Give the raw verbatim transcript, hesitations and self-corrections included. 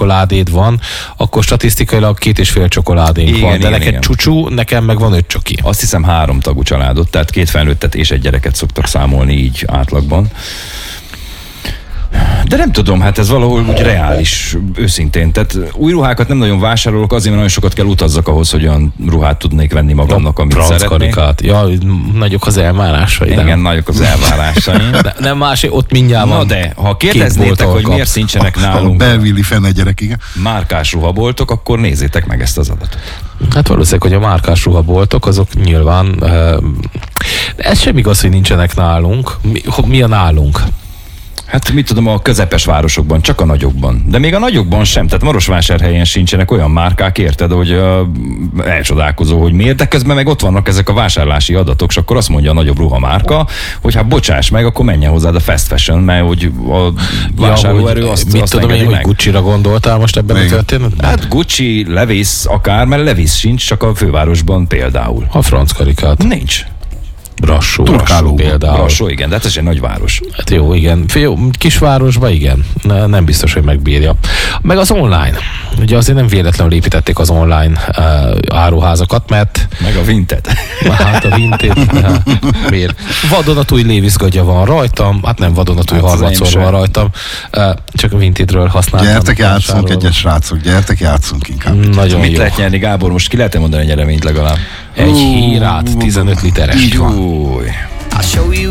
csokoládéd van, akkor statisztikailag két és fél csokoládénk Igen, van. De igen, neked igen. csúcsú, nekem meg van öt csoki. Azt hiszem három tagú családot, tehát két felnőttet és egy gyereket szoktak számolni így átlagban. De nem tudom, hát ez valahol úgy reális, őszintén. Tehát új ruhákat nem nagyon vásárolok, azért, mert nagyon sokat kell utazzak ahhoz, hogy olyan ruhát tudnék venni magamnak, amit szeretnék. Karikát. Ja, nagyok az elvárásai. Igen, nem? nagyok az elvárásaim. Ne, nem más, ott mindjárt Na van. de, ha kérdeznétek, hogy bolttal miért nincsenek A nálunk belvilli fene gyerek, igen. márkás ruhaboltok, akkor nézzétek meg ezt az adatot. Hát valószínűleg, hogy a márkás ruhaboltok, azok nyilván... Uh, ez sem igaz, hogy nincsenek nálunk. Mi, mi a nálunk? Hát mit tudom, a közepes városokban, csak a nagyokban. De még a nagyokban sem, tehát Marosvásárhelyen sincsenek olyan márkák, érted, hogy uh, elcsodálkozó, hogy miért, de közben meg ott vannak ezek a vásárlási adatok, és akkor azt mondja a nagyobb ruhamárka, hogy hát bocsáss meg, akkor menjen hozzád a fast fashion, mert hogy a vásárlóerő ja, azt, mit azt tudom én, hogy meg. Gucci-ra gondoltál most ebben Még. a történetben? Hát Gucci, Levi's akár, mert Levi's sincs, csak a fővárosban például. A franc karikát. Nincs. Brassó, Turkáló. például. Brassó, igen, de hát ez egy nagy város. Hát jó, igen. Jó, kisvárosban igen. Ne, nem biztos, hogy megbírja. Meg az online. Ugye azért nem véletlenül építették az online uh, áruházakat, mert Meg a Vinted. hát a Vinted, uh, miért? Vadonatúj Levi's gagya van rajtam, hát nem vadonatúj Hát az harmadszor én sem. van rajtam, uh, csak a Vintedről használtam. Gyertek, játszunk vásárolva. egyet, srácok, gyertek, játszunk inkább. Nagyon Mit jó. lehet nyerni, Gábor? Most ki lehet mondani egy ereményt legalább? Egy hírát, tizenöt literes. Így van. Új. I'll show you